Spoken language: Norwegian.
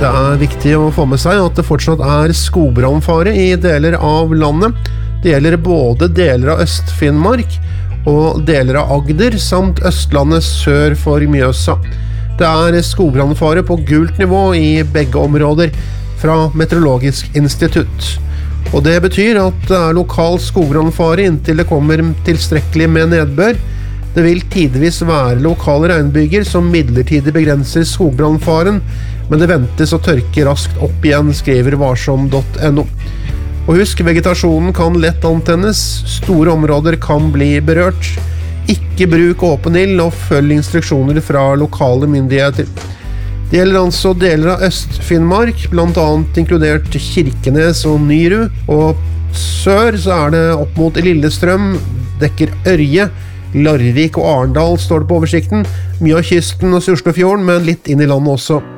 Det viktig å få med seg at det fortsatt skogbrannfare i deler av landet. Det gjelder både deler av Øst-Finnmark og deler av Agder, samt Østlandet sør for Mjøsa. Det skogbrannfare på gult nivå i begge områder fra Meteorologisk institutt. Og det betyr at det lokal skogbrannfare inntil det kommer tilstrekkelig med nedbør. Det vil tidvis være lokale regnbyger som midlertidig begrenser skogbrannfaren, men det ventes å tørke raskt opp igjen, skriver varsom.no. Og husk, vegetasjonen kan lett antennes, store områder kan bli berørt. Ikke bruk åpen ild og følg instruksjoner fra lokale myndigheter. Det gjelder altså deler av Øst-Finnmark, blant annet inkludert Kirkenes og Nyru, og sør så det opp mot Lillestrøm, dekker Ørje, Larvik og Arendal står det på oversikten, mye av kysten og Surslefjorden, men litt inn i landet også.